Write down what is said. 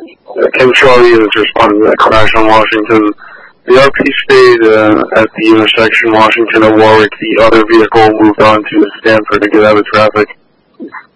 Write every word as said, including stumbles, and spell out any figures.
Uh, Ken Charlie is responding to that crash on Washington. The R P stayed uh, at the intersection Washington and Warwick. The other vehicle moved on to Stanford to get out of traffic.